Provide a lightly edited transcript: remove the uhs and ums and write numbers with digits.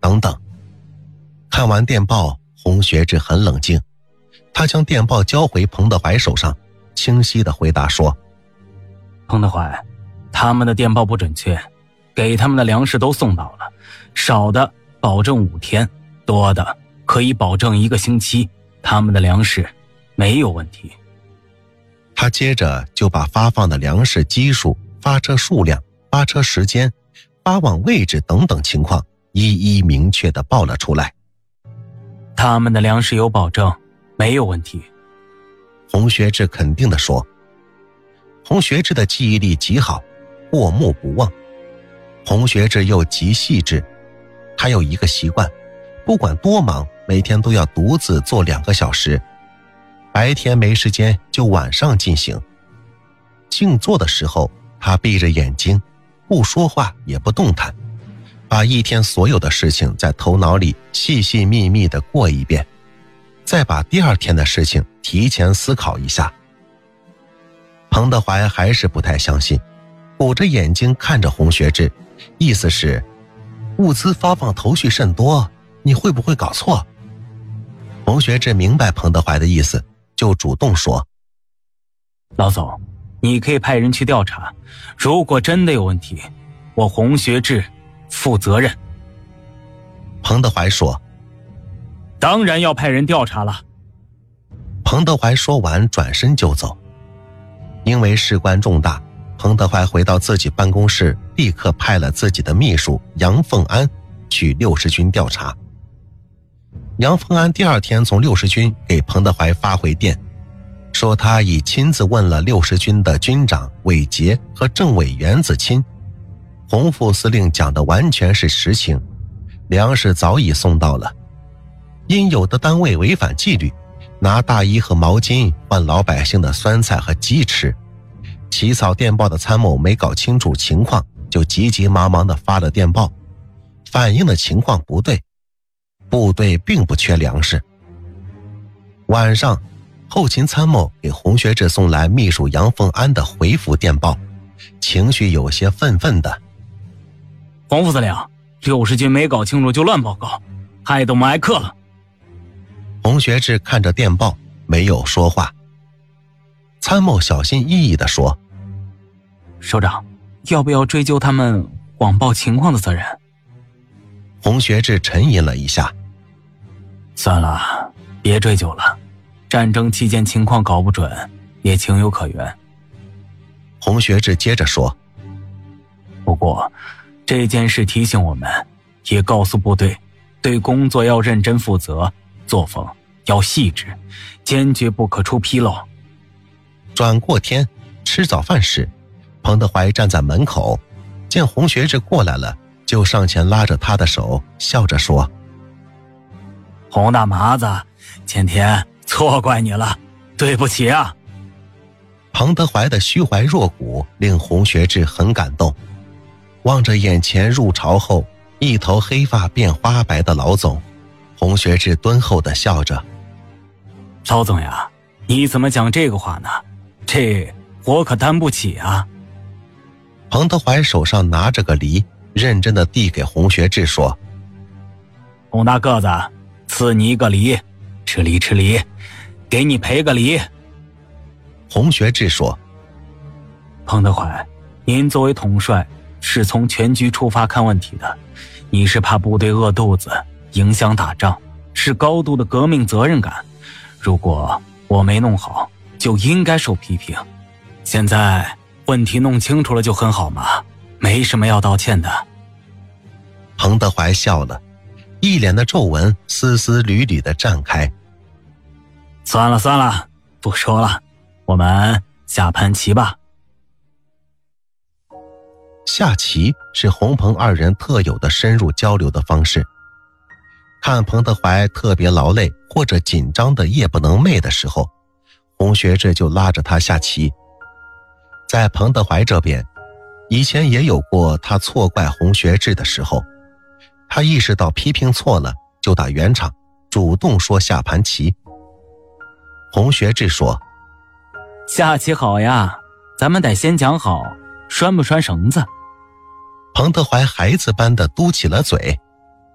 等等。看完电报，洪学智很冷静，他将电报交回彭德怀手上，清晰地回答说： 彭德怀，他们的电报不准确，给他们的粮食都送到了，少的保证5天，多的可以保证1个星期，他们的粮食没有问题。 他接着就把发放的粮食基数、发车数量、发车时间、发往位置等等情况一一明确地报了出来。 他们的粮食有保证，没有问题。 洪学智肯定地说。洪学智的记忆力极好，过目不忘。洪学智又极细致，他有一个习惯，不管多忙，每天都要独自坐2个小时，白天没时间就晚上进行。静坐的时候，他闭着眼睛，不说话也不动弹，把一天所有的事情在头脑里细细密密地过一遍，再把第2天的事情提前思考一下。彭德怀还是不太相信，捂着眼睛看着洪学智，意思是物资发放头绪甚多，你会不会搞错？洪学智明白彭德怀的意思，就主动说： 老总，你可以派人去调查，如果真的有问题，我洪学智负责任。 彭德怀说： 当然要派人调查了。 彭德怀说完转身就走。因为事关重大，彭德怀回到自己办公室，立刻派了自己的秘书杨凤安去60军调查。杨凤安第2天从60军给彭德怀发回电，说他已亲自问了60军的军长韦杰和政委袁子钦，洪副司令讲的完全是实情，粮食早已送到了，因有的单位违反纪律，拿大衣和毛巾换老百姓的酸菜和鸡吃，起草电报的参谋没搞清楚情况，就急急忙忙地发了电报，反映的情况不对，部队并不缺粮食。晚上，后勤参谋给洪学智送来秘书杨凤安的回复电报，情绪有些愤愤的： 洪副司令，60军没搞清楚就乱报告，害得我们挨克了。 洪学智看着电报没有说话。参谋小心翼翼地说： 首长，要不要追究他们谎报情况的责任？ 洪学智沉吟了一下： 算了，别追究了，战争期间情况搞不准也情有可原。 洪学智接着说： 不过这件事提醒我们，也告诉部队对工作要认真负责，作风要细致，坚决不可出纰漏。 转过天吃早饭时，彭德怀站在门口，见洪学智过来了，就上前拉着他的手，笑着说： 洪大麻子，前天错怪你了，对不起啊。 彭德怀的虚怀若谷令洪学智很感动，望着眼前入朝后一头黑发变花白的老总，洪学智敦厚地笑着： 老总呀，你怎么讲这个话呢？这我可担不起啊。 彭德怀手上拿着个梨，认真地递给洪学智说： 洪大个子，赐你一个梨，吃梨吃梨，给你赔个梨。 洪学智说： 彭德怀，您作为统帅，是从全局出发看问题的，你是怕部队饿肚子影响打仗，是高度的革命责任感，如果我没弄好，就应该受批评。现在问题弄清楚了就很好嘛，没什么要道歉的。 彭德怀笑了，一脸的皱纹丝丝缕缕地绽开。 算了算了，不说了，我们下盘棋吧。 下棋是洪彭2人特有的深入交流的方式。看彭德怀特别劳累或者紧张的夜不能寐的时候，洪学智就拉着他下棋。在彭德怀这边，以前也有过他错怪洪学智的时候，他意识到批评错了，就打圆场，主动说下盘棋。洪学智说： 下棋好呀，咱们得先讲好拴不拴绳子。 彭德怀孩子般的嘟起了嘴。